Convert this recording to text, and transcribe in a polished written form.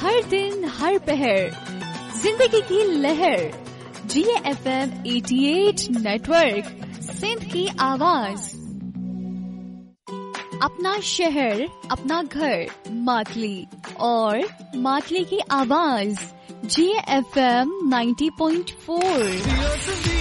हर दिन हर पहर जिंदगी की लहर। GFM 88 नेटवर्क, सिंध की आवाज। अपना शहर, अपना घर, मातली और मातली की आवाज। GFM 90.4।